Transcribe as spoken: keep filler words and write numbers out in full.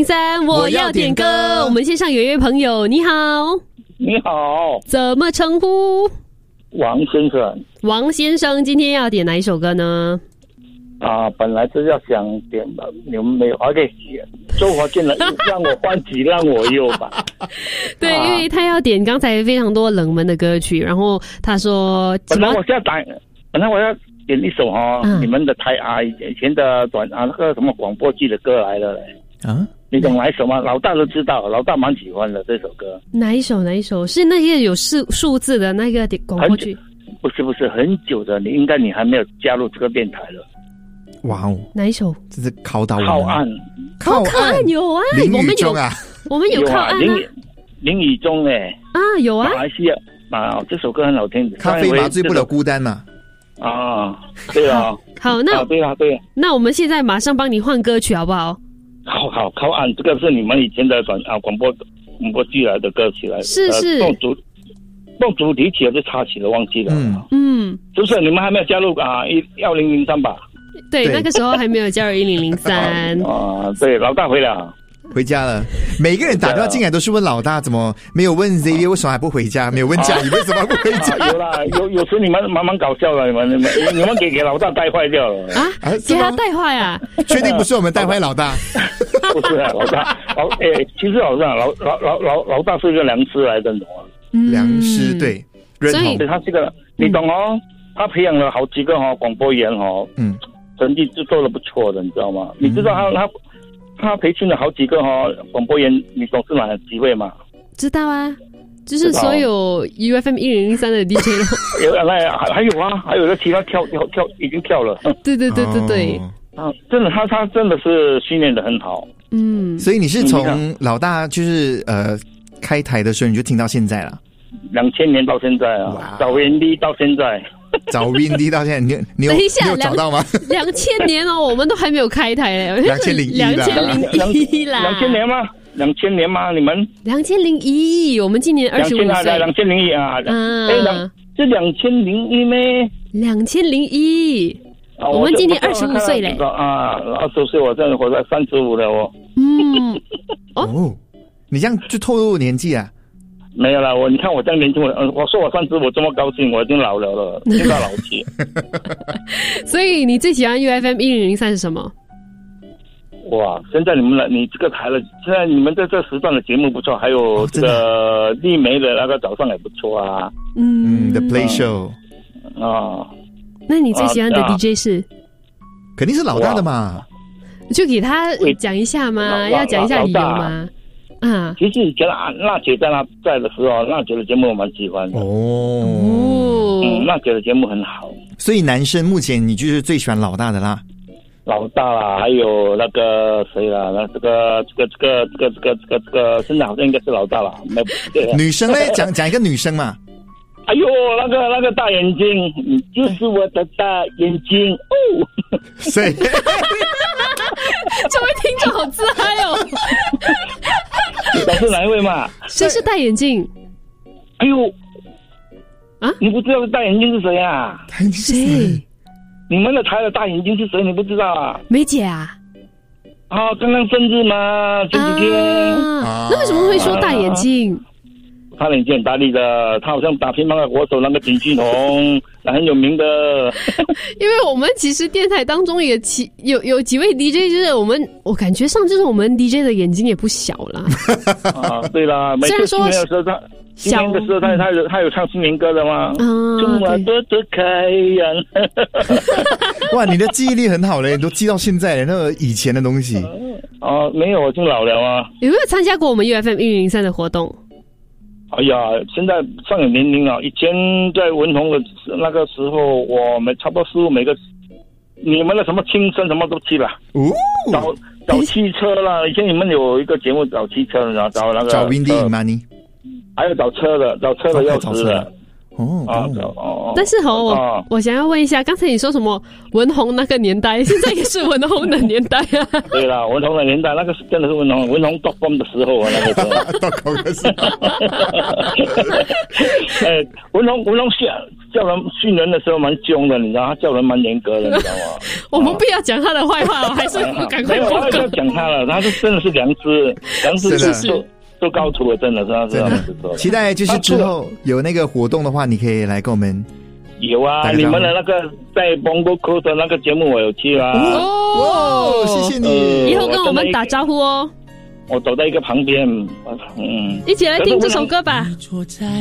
三，我要点歌。我们线上有一位朋友，你好， 你好， 怎么称呼？ 王先生。 王先生，今天要点哪一首歌呢？ 啊，本来是要想点的，你们没有 ，OK， 周华健的让我欢喜让我忧吧。 对，因为他要点刚才非常多冷门的歌曲，然后他说， 本来我是要打，本来我要点一首哈、哦嗯，你们的台啊以前的短啊那个什么广播剧的歌来了嘞。啊，你懂哪一首吗？老大都知道，老大蛮喜欢的这首歌。 哪一首？哪一首？是那些有数数字的那个广播剧？ 不是不是，很久的，你应该你还没有加入这个电台了。 哇哦， 哪一首？ 这是考倒我。 靠岸， 靠岸有啊， 林宇中啊， 我们有靠岸啊。 林林宇中哎， 啊有啊， 马来西亚啊，这首歌很好听。 咖啡麻醉不了孤单嘛。 啊，对啊。 好，那、 啊、对啊对啊。 那我们现在马上帮你换歌曲好不好？ 好好靠岸，这个是你们以前的广啊广播广播剧来的歌曲来， 是是。 呃、主动主题曲还是插曲了，忘记了。 嗯嗯， 是不是你们还没有加入啊？一幺零零三吧？ 对，那个时候还没有加入一零零三。 啊，对，老大回来了。 回家了，每个人打电话进来都是问老大怎么没有问 Xavier 为什么还不回家，没有问家里为什么不回家。 啊、有啦，有有时你们蛮蛮搞笑的，你们你们你们给给老大带坏掉了啊？给他带坏啊？ 确定不是我们带坏老大？ 不是啊，老大老哎、欸，其实老大老老老老老大是一个良师来的，懂吗？ 良师对，认同。 对，他这个你懂哦，他培养了好几个哈广播员哦，嗯，成绩是做的不错的，你知道吗？你知道他他。他培训了好几个哈、哦、广播员，你懂是哪几位吗？ 知道啊，就是所有 U F M 一零零三的 D J 咯。 有那还有啊，还有个其他跳跳跳已经跳了。 对对对对对。 啊，真的，他他真的是训练得很好。 嗯，所以你是从老大就是呃开台的时候你就听到现在了。 两千年到现在啊，找原地到现在。 找 Windy 到现在，你你有等一下， 你有找到吗？ 两千年哦，我们都还没有开台嘞。 两千零一， 两千零一啦。 两千年吗？两千年吗？你们？ 两千零一，我们今年二十五岁。 两千零一啊， 嗯， 哎，两是两千零一咩？ 两千零一，我们今年二十五岁嘞。 啊，二十岁，我这我才三十五了哦。 嗯， 哦，你这样就透露年纪啊？ 没有啦，我你看我这样年轻，我我说我三十，我这么高兴，我已经老了了，听到老气。 所以你最喜欢 U F M 一零零三是什么？ 哇，现在你们了，你这个台了，现在你们在这时段的节目不错，还有这个丽梅的那个早上也不错啊。 嗯 ，The Play Show 啊。 那你最喜欢的 D J 是？ 肯定是老大的嘛。 就给他讲一下嘛，要讲一下理由吗？啊， 其实以前娜姐在那在的时候，娜姐的节目我蛮喜欢的。 哦， 嗯，娜姐的节目很好。 所以男生目前你就是最喜欢老大的啦。 老大啦，还有那个谁啦，那这个这个这个这个这个这个这个，现在好像应该是老大了。 女生呢？讲讲一个女生嘛。 哎呦，那个那个大眼睛，你就是我的大眼睛哦。 谁？ 这位听众好自嗨哦。 你懂是哪一位嘛？ 谁是大眼镜？ 哎呦， 啊， 你不知道大眼睛是谁啊？ 谁？ 你们的台的大眼睛是谁？你不知道啊？ 梅姐啊？ 啊，刚刚生日嘛，前几天。 啊，那为什么会说大眼睛？ 他眼睛很大力的，他好像打乒乓的国手那个景俊宏，很有名的。 因为我们其实电台当中也其有有几位 D J， 就是我们我感觉上就是我们 D J 的眼睛也不小啦。 啊，对啦，每次新年的时候他新年的时候他他有他有唱新年歌的吗？ 嗯， 祝我多多开朗。 哇，你的记忆力很好嘞，你都记到现在那个以前的东西。 哦、啊，没有，我已经老了啊。 有没有参加过我们 U F M 一零零三的活动？ 哎呀，现在上有年龄了。以前在文宏的那个时候，我们差不多是每个你们的什么庆生什么都去了。哦，找找汽车啦，以前你们有一个节目找汽车，然后找那个找 Windy Money， 还有找车的，找车的钥匙的。 哦啊哦， 但是吼，我、哦、我想要问一下，刚才你说什么文宏那个年代，现在也是文宏的年代啊。 对啦，文宏的年代，那个是真的是文宏，文宏 dot com 的时候啊，那个时候。 dot com 的时候。 哎，文宏文宏是叫人训人的时候蛮凶的，你知道，他叫人蛮严格的，你知道吗？ 我们不要讲他的坏话哦，还是赶快没有，我要讲他了，他是真的是良知，良知是是都高出了，真的是他这样子说。 期待就是之后有那个活动的话，你可以来跟我们。 有啊，你们的那个在邦哥科的那个节目我有去啊。 哦， 谢谢你， 呃、以后跟我们打招呼哦。 我走在一个旁边，嗯， 一起来听这首歌吧。